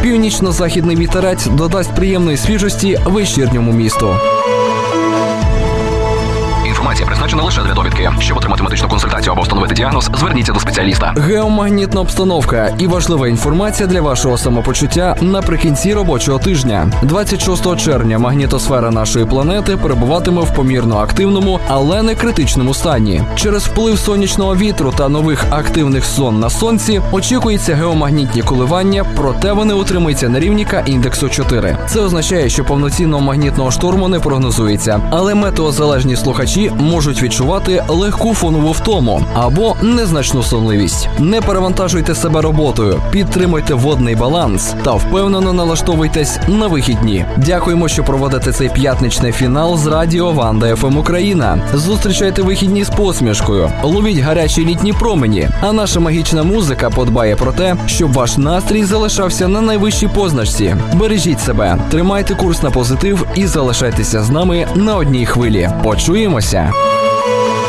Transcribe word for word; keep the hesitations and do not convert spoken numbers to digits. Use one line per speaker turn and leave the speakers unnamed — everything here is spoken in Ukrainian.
Північно-західний вітерець додасть приємної свіжості вечірньому місту.
Інформація призначена лише для довідки. Щоб отримати медичну консультацію або встановити діагноз, зверніться до спеціаліста.
Геомагнітна обстановка і важлива інформація для вашого самопочуття наприкінці робочого тижня. двадцять шостого червня магнітосфера нашої планети перебуватиме в помірно активному, але не критичному стані. Через вплив сонячного вітру та нових активних зон на сонці очікуються геомагнітні коливання, проте вони утримуються на рівні К-індексу чотири. Це означає, що повноцінного магнітного шторму не прогнозується, але метеозалежні слухачі можуть відчувати легку фонову втому або незначну сонливість. Не перевантажуйте себе роботою, підтримуйте водний баланс та впевнено налаштовуйтесь на вихідні. Дякуємо, що проводите цей п'ятничний фінал з радіо Ванда еф ем Україна. Зустрічайте вихідні з посмішкою, ловіть гарячі літні промені, а наша магічна музика подбає про те, щоб ваш настрій залишався на найвищій позначці. Бережіть себе, тримайте курс на позитив і залишайтеся з нами на одній хвилі. Почуємося!